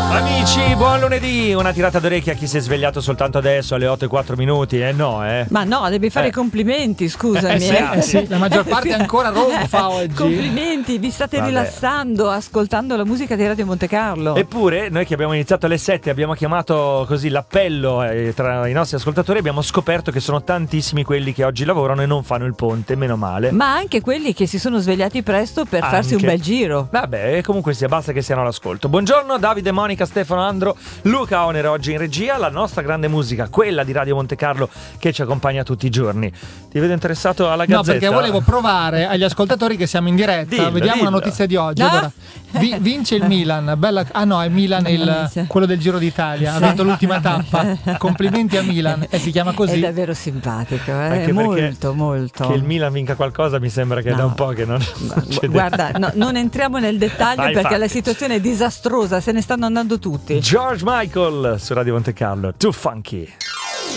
Amici, buon lunedì! Una tirata d'orecchie a chi si è svegliato soltanto adesso alle 8:04. No, Ma no, devi fare i complimenti, scusami. Sì, la maggior parte ancora fa oggi. Complimenti, vi state rilassando ascoltando la musica di Radio Monte Carlo. Eppure, noi che abbiamo iniziato alle 7 abbiamo chiamato così l'appello tra i nostri ascoltatori, abbiamo scoperto che sono tantissimi quelli che oggi lavorano e non fanno il ponte, meno male. Ma anche quelli che si sono svegliati presto per farsi un bel giro. Vabbè, comunque sia, basta che siano all'ascolto. Buongiorno Davide, Monica, Stefano, Andro, Luca Oner oggi in regia, la nostra grande musica, quella di Radio Monte Carlo che ci accompagna tutti i giorni. Ti vedo interessato alla Gazzetta? No, perché volevo provare agli ascoltatori che siamo in diretta. Vediamo la notizia di oggi. Allora, vince il Milan. Bella... Ah no, è Milan quello del Giro d'Italia. Ha vinto l'ultima tappa. Complimenti a Milan. E si chiama così. È davvero simpatico, Anche molto, molto. Che il Milan vinca qualcosa mi sembra che da un po' che non succede. Guarda, non entriamo nel dettaglio perché infatti. la situazione è disastrosa, se ne stanno andando tutti. George Michael su Radio Monte Carlo, Too Funky.